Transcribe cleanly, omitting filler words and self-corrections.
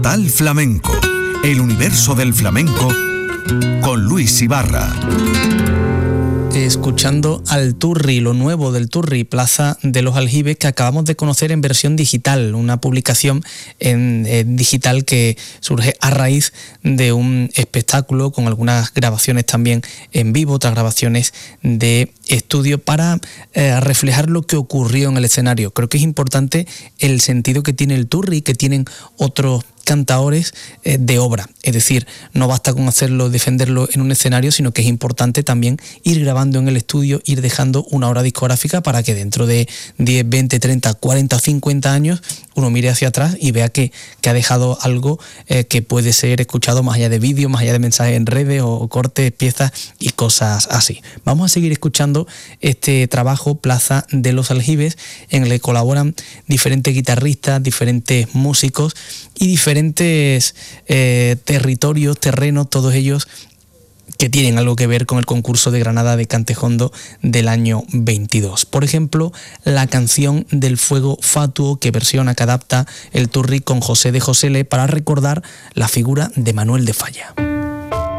Total Flamenco, el universo del flamenco con Luis Ibarra. Escuchando al Turri, lo nuevo del Turri, Plaza de los Aljibes, que acabamos de conocer en versión digital, una publicación en digital que surge a raíz de un espectáculo con algunas grabaciones también en vivo, otras grabaciones de estudio para reflejar lo que ocurrió en el escenario. Creo que es importante el sentido que tiene el Turri, que tienen otros cantaores de obra, es decir, no basta con hacerlo, defenderlo en un escenario, sino que es importante también ir grabando en el estudio, ir dejando una obra discográfica para que dentro de 10, 20, 30, 40, 50 años uno mire hacia atrás y vea que ha dejado algo que puede ser escuchado más allá de vídeos, más allá de mensajes en redes o cortes, piezas y cosas así. Vamos a seguir escuchando este trabajo, Plaza de los Aljibes, en el que colaboran diferentes guitarristas, diferentes músicos y diferentes territorios, terrenos, todos ellos que tienen algo que ver con el concurso de Granada de Cantejondo del año 22. Por ejemplo, la canción del Fuego Fatuo, que versiona, que adapta el Turri con José de Josele para recordar la figura de Manuel de Falla.